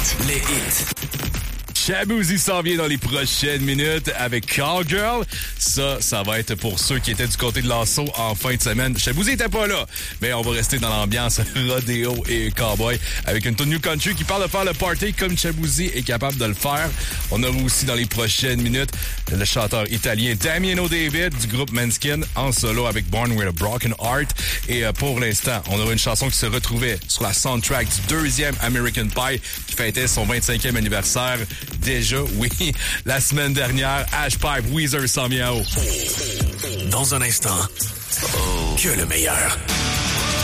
Les hits. Shaboozey s'en vient dans les prochaines minutes avec Cowgirl. Ça va être pour ceux qui étaient du côté de l'assaut en fin de semaine. Shaboozey était pas là, mais on va rester dans l'ambiance rodéo et cowboy avec une tune New Country qui parle de faire le party comme Shaboozey est capable de le faire. On aura aussi dans les prochaines minutes le chanteur italien Damien O'David du groupe Manskin en solo avec Born with a Broken Heart. Et pour l'instant, on aura une chanson qui se retrouvait sur la soundtrack du deuxième American Pie qui fêtait son 25e anniversaire. Déjà, oui, la semaine dernière, Ashpipe Weezer s'en vient haut. Dans un instant, que le meilleur.